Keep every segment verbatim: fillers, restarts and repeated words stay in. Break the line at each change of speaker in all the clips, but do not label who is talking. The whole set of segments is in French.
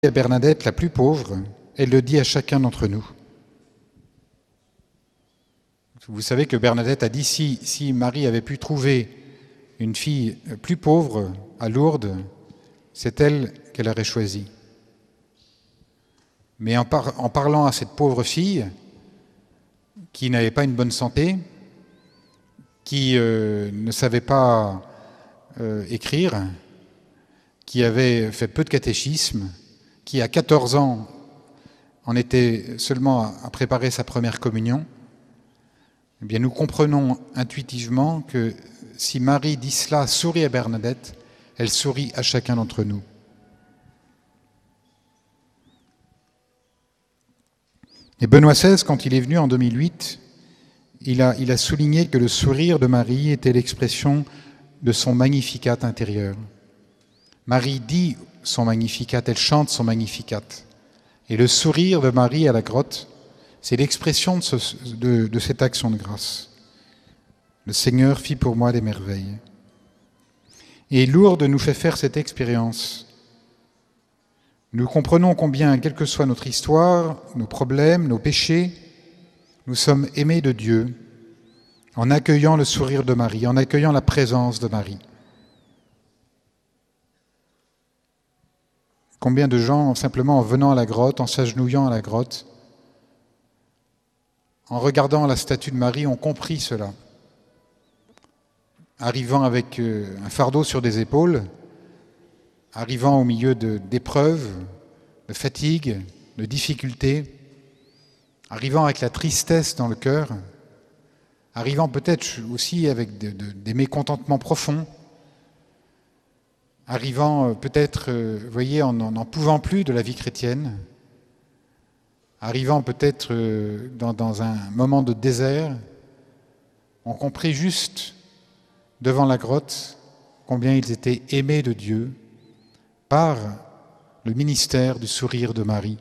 à Bernadette la plus pauvre, elle le dit à chacun d'entre nous. Vous savez que Bernadette a dit, si, si Marie avait pu trouver une fille plus pauvre à Lourdes, c'est elle qu'elle aurait choisie. Mais en, par, en parlant à cette pauvre fille, qui n'avait pas une bonne santé, qui euh, ne savait pas euh, écrire, qui avait fait peu de catéchisme, qui à quatorze ans en était seulement à préparer sa première communion, eh bien nous comprenons intuitivement que si Marie dit cela, sourit à Bernadette, elle sourit à chacun d'entre nous. Et Benoît seize, quand il est venu en deux mille huit, il a, il a souligné que le sourire de Marie était l'expression de son Magnificat intérieur. Marie dit son Magnificat, elle chante son Magnificat. Et le sourire de Marie à la grotte, c'est l'expression de, ce, de, de cette action de grâce. Le Seigneur fit pour moi des merveilles. Et Lourdes nous fait faire cette expérience. Nous comprenons combien, quelle que soit notre histoire, nos problèmes, nos péchés, nous sommes aimés de Dieu en accueillant le sourire de Marie, en accueillant la présence de Marie. Combien de gens, simplement en venant à la grotte, en s'agenouillant à la grotte, en regardant la statue de Marie, ont compris cela. Arrivant avec un fardeau sur des épaules, arrivant au milieu de, d'épreuves, de fatigues, de difficultés, arrivant avec la tristesse dans le cœur, arrivant peut-être aussi avec de, de, des mécontentements profonds, arrivant peut-être, vous voyez, en n'en pouvant plus de la vie chrétienne, arrivant peut-être dans, dans un moment de désert, ont compris juste devant la grotte combien ils étaient aimés de Dieu par le ministère du sourire de Marie.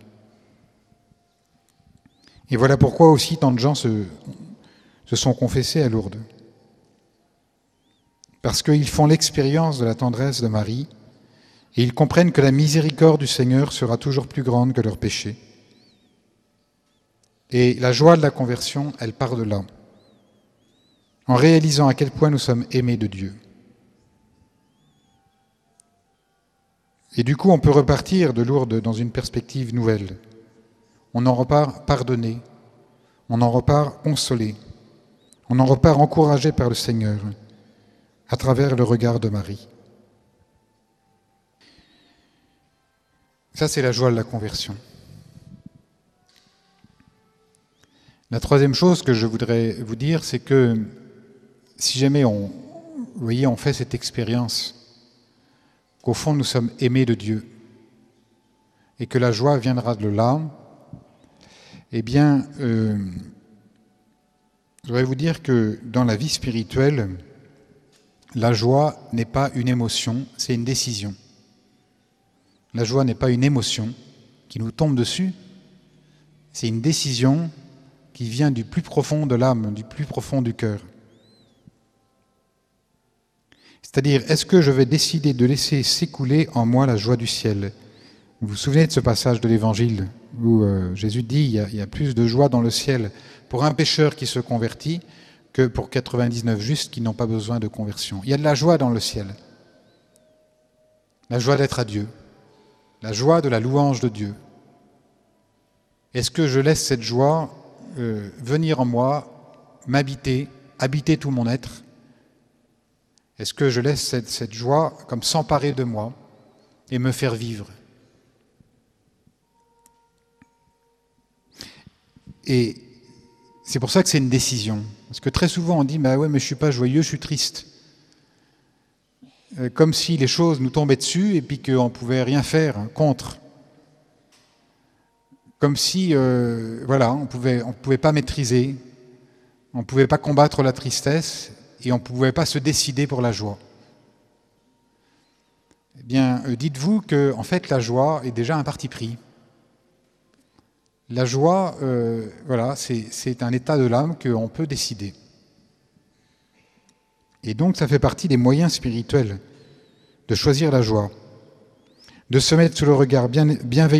Et voilà pourquoi aussi tant de gens se, se sont confessés à Lourdes. Parce qu'ils font l'expérience de la tendresse de Marie et ils comprennent que la miséricorde du Seigneur sera toujours plus grande que leurs péchés. Et la joie de la conversion, elle part de là, en réalisant à quel point nous sommes aimés de Dieu. Et du coup, on peut repartir de Lourdes dans une perspective nouvelle. On en repart pardonné, on en repart consolé, on en repart encouragé par le Seigneur, à travers le regard de Marie. Ça, c'est la joie de la conversion. La troisième chose que je voudrais vous dire, c'est que si jamais on, vous voyez, on fait cette expérience, qu'au fond nous sommes aimés de Dieu et que la joie viendra de là, eh bien, euh, je voudrais vous dire que dans la vie spirituelle, la joie n'est pas une émotion, c'est une décision. La joie n'est pas une émotion qui nous tombe dessus, c'est une décision qui vient du plus profond de l'âme, du plus profond du cœur. C'est-à-dire, est-ce que je vais décider de laisser s'écouler en moi la joie du ciel ? Vous vous souvenez de ce passage de l'Évangile où euh, Jésus dit il y, a, il y a plus de joie dans le ciel pour un pécheur qui se convertit que pour quatre-vingt-dix-neuf justes qui n'ont pas besoin de conversion. Il y a de la joie dans le ciel. La joie d'être à Dieu. La joie de la louange de Dieu. Est-ce que je laisse cette joie euh, venir en moi, m'habiter, habiter tout mon être ? Est-ce que je laisse cette, cette joie comme s'emparer de moi et me faire vivre ? Et c'est pour ça que c'est une décision. Parce que très souvent on dit bah ouais, mais je ne suis pas joyeux, je suis triste. Euh, comme si les choses nous tombaient dessus et puis qu'on ne pouvait rien faire contre. Comme si euh, voilà, on pouvait, on pouvait pas maîtriser, on ne pouvait pas combattre la tristesse et on ne pouvait pas se décider pour la joie. Eh bien, euh, dites-vous que en fait, la joie est déjà un parti pris. La joie, euh, voilà, c'est, c'est un état de l'âme qu'on peut décider. Et donc, ça fait partie des moyens spirituels de choisir la joie. de se mettre sous le regard bien, bienveillant